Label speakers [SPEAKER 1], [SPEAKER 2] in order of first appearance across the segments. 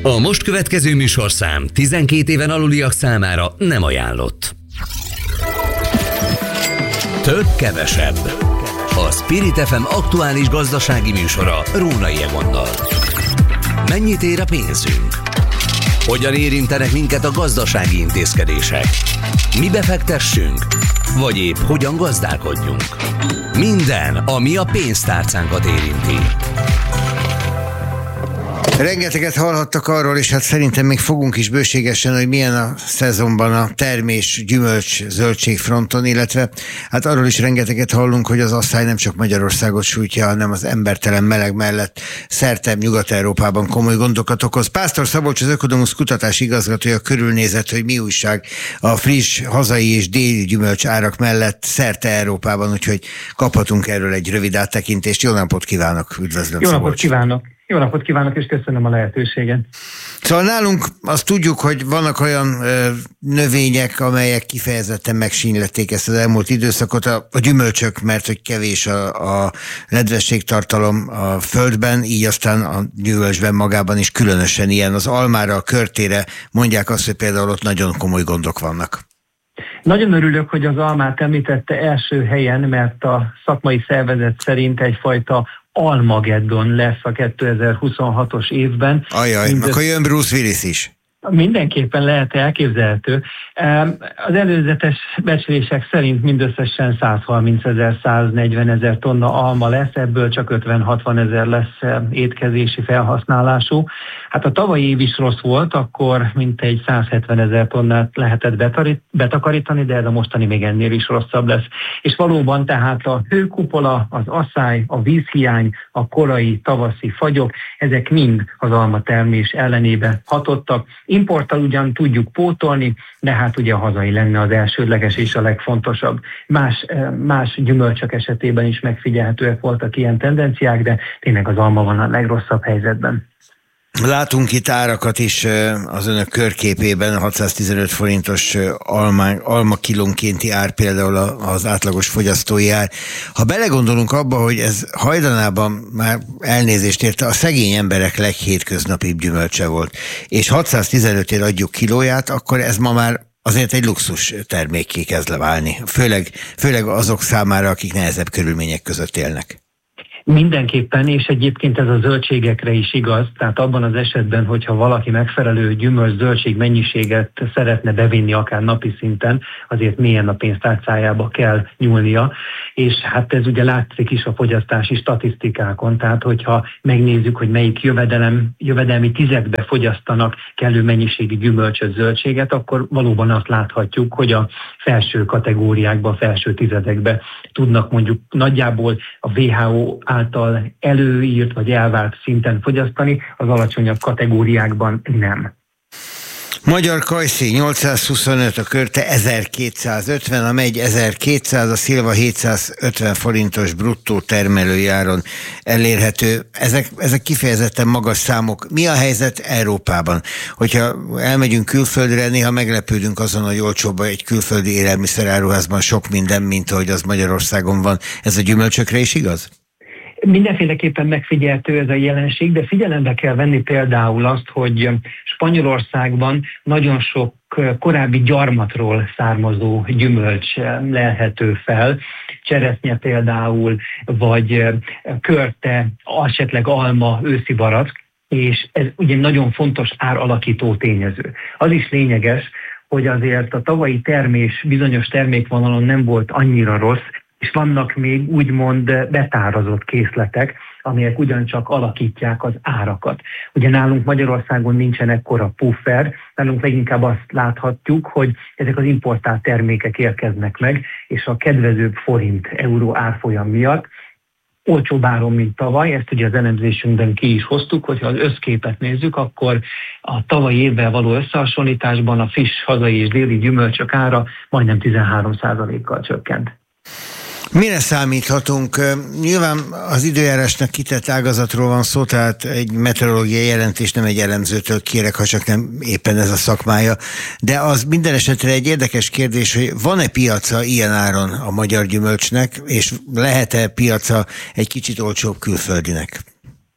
[SPEAKER 1] A most következő műsorszám 12 éven aluliak számára nem ajánlott. Több-kevesebb. A Spirit FM aktuális gazdasági műsora Rónai Egonnal. Mennyit ér a pénzünk? Hogyan érintenek minket a gazdasági intézkedések? Mi befektessünk? Vagy épp hogyan gazdálkodjunk? Minden, ami a pénztárcánkat érinti.
[SPEAKER 2] Rengeteget hallhattak arról, és hát szerintem még fogunk is bőségesen, hogy milyen a szezonban a termés, gyümölcs, zöldség fronton, illetve hát arról is rengeteget hallunk, hogy az asszály nem csak Magyarországot sújtja, hanem az embertelen meleg mellett szerte Nyugat-Európában komoly gondokat okoz. Pásztor Szabolcs, az Ökonomusz kutatási igazgatója körülnézett, hogy mi újság a friss hazai és déli gyümölcs árak mellett szerte Európában, úgyhogy kaphatunk erről egy rövid áttekintést. Jó napot kívánok, üdvözlöm.
[SPEAKER 3] Jó napot kívánok! Jó napot kívánok, és köszönöm a lehetőséget.
[SPEAKER 2] Szóval nálunk azt tudjuk, hogy vannak olyan növények, amelyek kifejezetten megsínlették ezt az elmúlt időszakot, a gyümölcsök, mert hogy kevés a nedvességtartalom a földben, így aztán a gyümölcsben magában is különösen ilyen. Az almára, a körtére mondják azt, hogy például ott nagyon komoly gondok vannak.
[SPEAKER 3] Nagyon örülök, hogy az almát említette első helyen, mert a szakmai szervezet szerint egyfajta Almageddon lesz a 2026-os évben.
[SPEAKER 2] Ajaj, akkor jön Bruce Willis is.
[SPEAKER 3] Mindenképpen lehet elképzelhető. Az előzetes becslések szerint mindösszesen 130 000-140 000 tonna alma lesz, ebből csak 50-60 000 lesz étkezési felhasználású. Hát a tavalyi év is rossz volt, akkor mintegy 170 000 tonnát lehetett betakarítani, de ez a mostani még ennél is rosszabb lesz. És valóban tehát a hőkupola, az asszály, a vízhiány, a korai tavaszi fagyok, ezek mind az almatermés ellenébe hatottak. Importtal ugyan tudjuk pótolni, de hát ugye a hazai lenne az elsődleges és a legfontosabb. Más gyümölcsök esetében is megfigyelhetőek voltak ilyen tendenciák, de tényleg az alma van a legrosszabb helyzetben.
[SPEAKER 2] Látunk itt árakat is az önök körképében, 615 forintos alma kilónkénti ár például az átlagos fogyasztói ár. Ha belegondolunk abba, hogy ez hajdanában már elnézést érte, a szegény emberek leghétköznapibb gyümölcse volt, és 615-ért adjuk kilóját, akkor ez ma már azért egy luxus termékké kezd válni, főleg azok számára, akik nehezebb körülmények között élnek.
[SPEAKER 3] Mindenképpen, és egyébként ez a zöldségekre is igaz, tehát abban az esetben, hogyha valaki megfelelő gyümölcs-zöldség mennyiséget szeretne bevinni akár napi szinten, azért mélyen a pénztárcájába kell nyúlnia, és hát ez ugye látszik is a fogyasztási statisztikákon, tehát hogyha megnézzük, hogy melyik jövedelmi tizedbe fogyasztanak kellő mennyiségű gyümölcsöt, zöldséget, akkor valóban azt láthatjuk, hogy a felső kategóriákba, a felső tizedekbe tudnak mondjuk nagyjából a WHO által előírt vagy elvárt szinten fogyasztani, az alacsonyabb kategóriákban nem.
[SPEAKER 2] Magyar kajszé 825, a körte 1250, a megy 1200, a szilva 750 forintos bruttó termelői áron elérhető. Ezek kifejezetten magas számok. Mi a helyzet Európában? Hogyha elmegyünk külföldre, néha meglepődünk azon, hogy olcsóbb egy külföldi élelmiszeráruházban sok minden, mint ahogy az Magyarországon van. Ez a gyümölcsökre is igaz?
[SPEAKER 3] Mindenféleképpen megfigyelhető ez a jelenség, de figyelembe kell venni például azt, hogy Spanyolországban nagyon sok korábbi gyarmatról származó gyümölcs lelhető fel, cseresznye például, vagy körte, esetleg alma, őszi barack, és ez ugye nagyon fontos áralakító tényező. Az is lényeges, hogy azért a tavalyi termés bizonyos termékvonalon nem volt annyira rossz, és vannak még úgymond betárazott készletek, amelyek ugyancsak alakítják az árakat. Ugye nálunk Magyarországon nincsen ekkora puffer, nálunk leginkább azt láthatjuk, hogy ezek az importált termékek érkeznek meg, és a kedvezőbb forint-euró árfolyam miatt olcsóbb áron, mint tavaly, ezt ugye az elemzésünkben ki is hoztuk, hogyha az összképet nézzük, akkor a tavalyi évvel való összehasonlításban a friss hazai és déli gyümölcsök ára majdnem 13%-kal csökkent.
[SPEAKER 2] Mire számíthatunk? Nyilván az időjárásnak kitett ágazatról van szó, tehát egy meteorológiai jelentés nem egy elemzőtől kérek, ha csak nem éppen ez a szakmája, de az minden esetre egy érdekes kérdés, hogy van-e piaca ilyen áron a magyar gyümölcsnek, és lehet-e piaca egy kicsit olcsóbb külföldinek?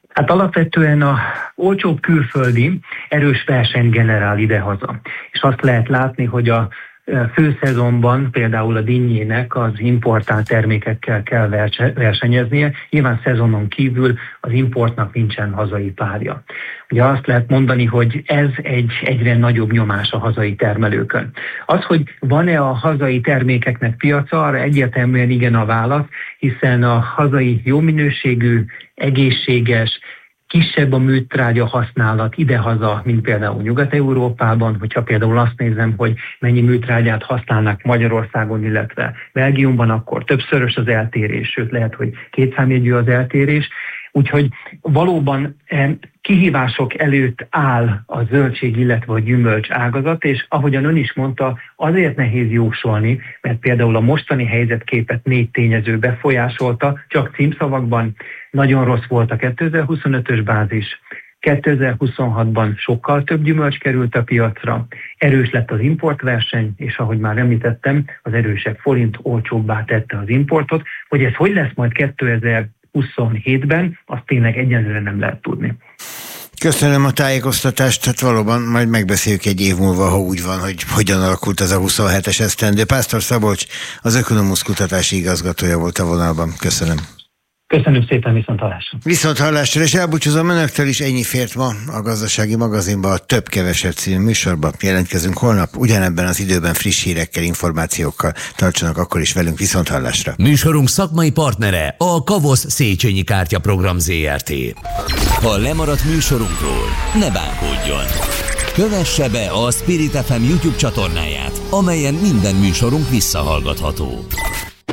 [SPEAKER 3] Hát alapvetően a olcsóbb külföldi erős verseny generál idehaza. És azt lehet látni, hogy a főszezonban például a dinnyének az importált termékekkel kell versenyeznie, nyilván szezonon kívül az importnak nincsen hazai párja. Ugye azt lehet mondani, hogy ez egy egyre nagyobb nyomás a hazai termelőkön. Az, hogy van-e a hazai termékeknek piaca, arra egyértelműen igen a válasz, hiszen a hazai jó minőségű, egészséges, kisebb a műtrágya használat idehaza, mint például Nyugat-Európában, hogyha például azt nézem, hogy mennyi műtrágyát használnak Magyarországon, illetve Belgiumban, akkor többszörös az eltérés, sőt lehet, hogy kétszámjegyű az eltérés. Úgyhogy valóban kihívások előtt áll a zöldség, illetve a gyümölcs ágazat, és ahogyan ön is mondta, azért nehéz jósolni, mert például a mostani helyzetképet 4 tényező befolyásolta, csak címszavakban nagyon rossz volt a 2025-ös bázis, 2026-ban sokkal több gyümölcs került a piacra, erős lett az importverseny, és ahogy már említettem, az erősebb forint olcsóbbá tette az importot, hogy ez hogy lesz majd 2027-ben, azt tényleg egyenlőre nem lehet tudni.
[SPEAKER 2] Köszönöm a tájékoztatást, hát valóban majd megbeszéljük egy év múlva, ha úgy van, hogy hogyan alakult az a 27-es esztendő. Pásztor Szabolcs, az Ökonomusz kutatási igazgatója volt a vonalban. Köszönöm.
[SPEAKER 3] Köszönöm szépen, viszonthallásra.
[SPEAKER 2] Viszonthallásra, és elbúcsúzom önöktől is, ennyi fért ma a Gazdasági Magazinban, a Több-Kevesebb című műsorban. Jelentkezünk holnap, ugyanebben az időben friss hírekkel, információkkal. Tartsanak akkor is velünk, viszonthallásra.
[SPEAKER 1] Műsorunk szakmai partnere a Kavosz Széchenyi Kártyaprogram ZRT. Ha lemaradt műsorunkról, ne bánkódjon. Kövesse be a Spirit FM YouTube csatornáját, amelyen minden műsorunk visszahallgatható.